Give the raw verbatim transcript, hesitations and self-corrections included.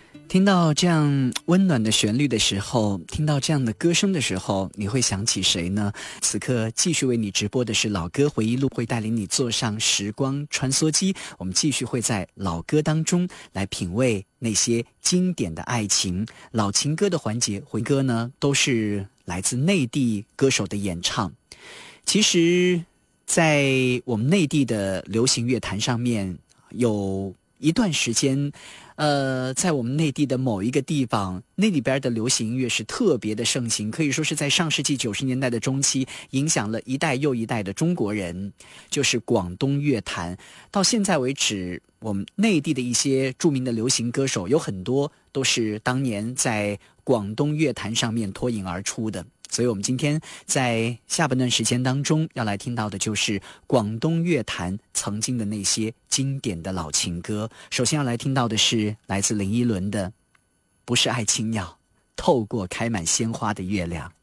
听到这样温暖的旋律的时候，听到这样的歌声的时候，你会想起谁呢？此刻继续为你直播的是老歌回忆录，会带领你坐上时光穿梭机，我们继续会在老歌当中来品味那些经典的爱情。老情歌的环节，回歌呢都是来自内地歌手的演唱。其实在我们内地的流行乐坛上面，有一段时间呃，在我们内地的某一个地方，那里边的流行音乐是特别的盛行，可以说是在上世纪九十年代的中期，影响了一代又一代的中国人，就是广东乐坛。到现在为止，我们内地的一些著名的流行歌手，有很多都是当年在广东乐坛上面脱颖而出的。所以我们今天在下半段时间当中要来听到的就是广东乐坛曾经的那些经典的老情歌。首先要来听到的是来自林依轮的《不是爱情鸟》，透过开满鲜花的月亮。